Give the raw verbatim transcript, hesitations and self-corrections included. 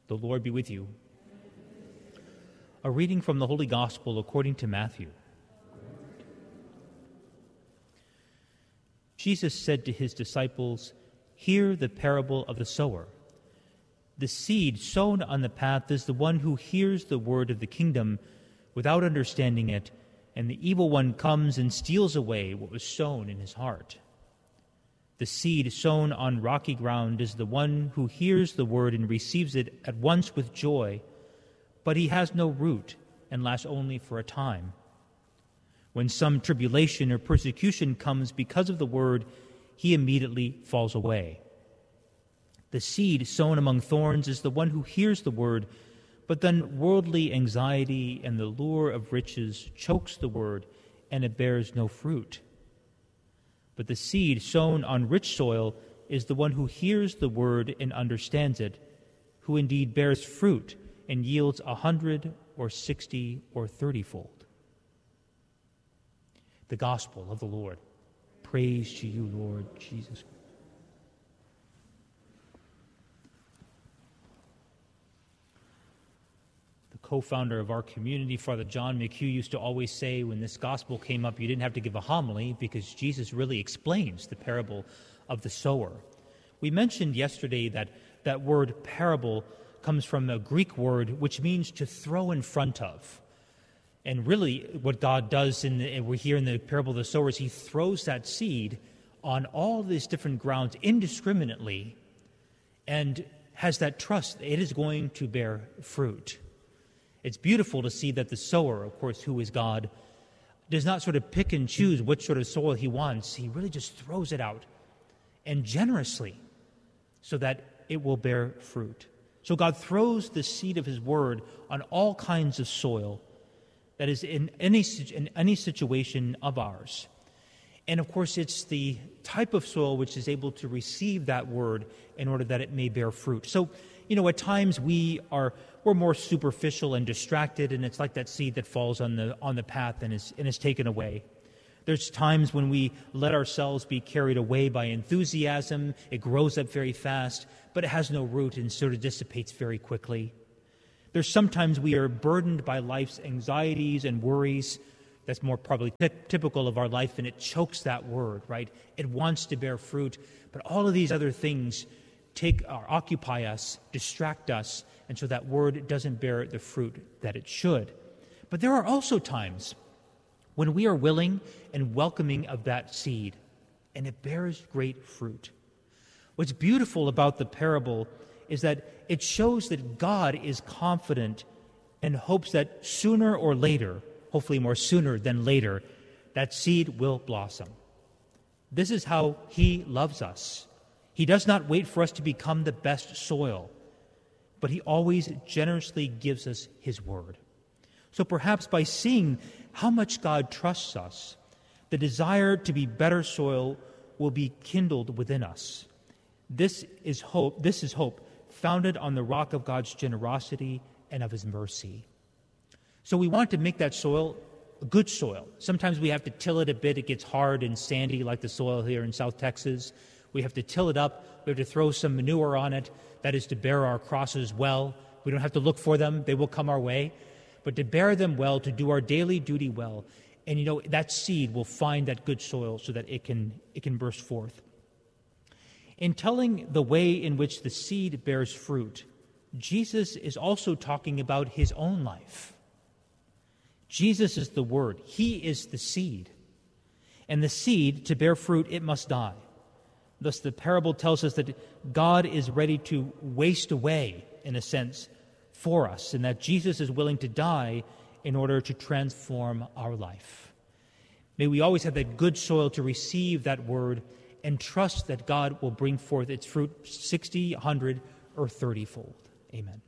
The Lord be with you. A reading from the Holy Gospel according to Matthew. Jesus said to his disciples, "Hear the parable of the sower. The seed sown on the path is the one who hears the word of the kingdom without understanding it, and the evil one comes and steals away what was sown in his heart. The seed sown on rocky ground is the one who hears the word and receives it at once with joy, but he has no root and lasts only for a time. When some tribulation or persecution comes because of the word, he immediately falls away. The seed sown among thorns is the one who hears the word, but then worldly anxiety and the lure of riches chokes the word, and it bears no fruit. But the seed sown on rich soil is the one who hears the word and understands it, who indeed bears fruit and yields a hundred or sixty or thirty-fold." The Gospel of the Lord. Praise to you, Lord Jesus. The co-founder of our community, Father John McHugh, used to always say when this gospel came up, you didn't have to give a homily because Jesus really explains the parable of the sower. We mentioned yesterday that that word parable comes from a Greek word which means to throw in front of. And really what God does, in the, we're here in the parable of the sower, is he throws that seed on all these different grounds indiscriminately and has that trust that it is going to bear fruit. It's beautiful to see that the sower, of course, who is God, does not sort of pick and choose which sort of soil he wants. He really just throws it out, and generously, so that it will bear fruit. So God throws the seed of his word on all kinds of soil that is in any, in any situation of ours. And of course, it's the type of soil which is able to receive that word in order that it may bear fruit. So, you know, at times we are we're more superficial and distracted, and it's like that seed that falls on the on the path and is and is taken away. There's times when we let ourselves be carried away by enthusiasm. It grows up very fast, but it has no root and sort of dissipates very quickly. There's sometimes we are burdened by life's anxieties and worries. That's more probably t- typical of our life, and it chokes that word, right? It wants to bear fruit, but all of these other things take or occupy us, distract us, and so that word doesn't bear the fruit that it should. But there are also times when we are willing and welcoming of that seed, and it bears great fruit. What's beautiful about the parable is that it shows that God is confident and hopes that sooner or later, hopefully more sooner than later, that seed will blossom. This is how he loves us. He does not wait for us to become the best soil, but he always generously gives us his word. So perhaps by seeing how much God trusts us, the desire to be better soil will be kindled within us. This is hope, this is hope founded on the rock of God's generosity and of his mercy. So we want to make that soil a good soil. Sometimes we have to till it a bit. It gets hard and sandy like the soil here in South Texas. We have to till it up. We have to throw some manure on it. That is to bear our crosses well. We don't have to look for them. They will come our way. But to bear them well, to do our daily duty well. And, you know, that seed will find that good soil so that it can it can burst forth. In telling the way in which the seed bears fruit, Jesus is also talking about his own life. Jesus is the Word. He is the seed. And the seed, to bear fruit, it must die. Thus, the parable tells us that God is ready to waste away, in a sense, for us, and that Jesus is willing to die in order to transform our life. May we always have that good soil to receive that word and trust that God will bring forth its fruit sixty, one hundred, or thirty-fold. Amen.